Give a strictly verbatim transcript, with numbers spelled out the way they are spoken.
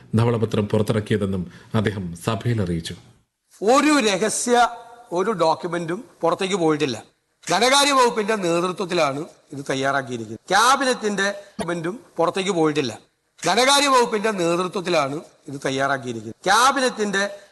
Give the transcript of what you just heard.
ധവളപത്രം പുറത്തിറക്കിയതെന്നും അദ്ദേഹം സഭയിൽ അറിയിച്ചു. ഒരു രഹസ്യ ഒരു ഡോക്യുമെന്റും പുറത്തേക്ക് പോയിട്ടില്ല. ധനകാര്യ വകുപ്പിന്റെ നേതൃത്വത്തിലാണ് ഇത് തയ്യാറാക്കിയിരിക്കുന്നത്. ക്യാബിനറ്റിന്റെ ഡോക്യുമെന്റും പുറത്തേക്ക് പോയിട്ടില്ല. ധനകാര്യ വകുപ്പിന്റെ നേതൃത്വത്തിലാണ് ഇത് തയ്യാറാക്കിയിരിക്കുന്നത്. ക്യാബിനറ്റിന്റെ